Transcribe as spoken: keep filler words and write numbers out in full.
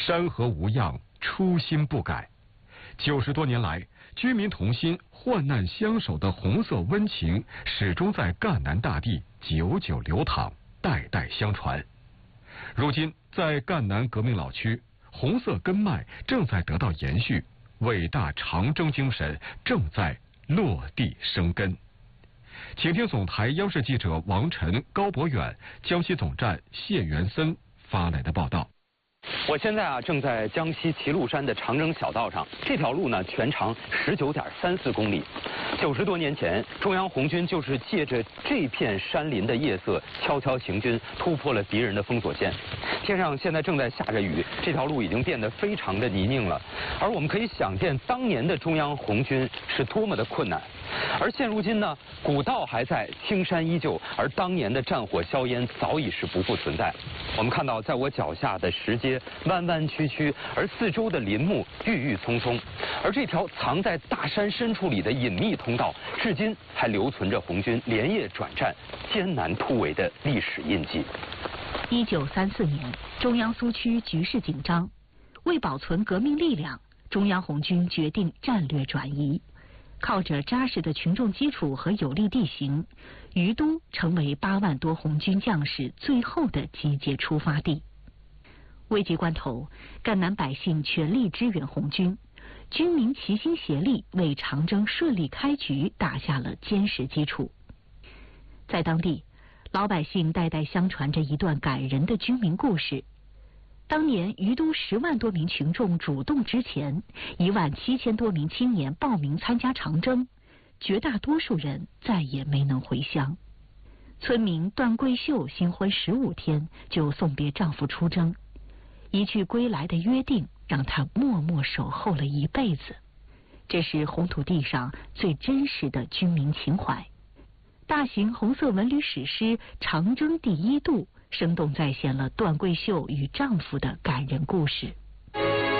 山河无恙，初心不改。九十多年来，军民同心、患难相守的红色温情，始终在赣南大地久久流淌，代代相传。如今，在赣南革命老区，红色根脉正在得到延续，伟大长征精神正在落地生根。请听总台央视记者王晨、高博远、江西总站谢元森发来的报道。 我现在啊，正在江西齐禄山的长征小道上。这条路呢，全长十九点三四公里。九十多年前，中央红军就是借着这片山林的夜色，悄悄行军，突破了敌人的封锁线。天上现在正在下着雨，这条路已经变得非常的泥泞了。而我们可以想见，当年的中央红军是多么的困难。而现如今呢，古道还在，青山依旧，而当年的战火硝烟早已是不复存在。我们看到，在我脚下的石阶弯弯曲曲，而四周的林木郁郁葱葱，而这条藏在大山深处里的隐秘通道，至今还留存着红军连夜转战、艰难突围的历史印记。 一九三四年，中央苏区局势紧张，为保存革命力量，中央红军决定战略转移。靠着扎实的群众基础和有利地形，于都成为八万多红军将士最后的集结出发地。危急关头，赣南百姓全力支援红军，军民齐心协力，为长征顺利开局打下了坚实基础。在当地，老百姓代代相传着一段感人的军民故事。当年于都十万多名群众主动支前，一万七千多名青年报名参加长征，绝大多数人再也没能回乡。村民段桂秀新婚十五天就送别丈夫出征，一去归来的约定让她默默守候了一辈子。这是红土地上最真实的军民情怀。大型红色文旅史诗《长征第一渡》生动再现了段桂秀与丈夫的感人故事。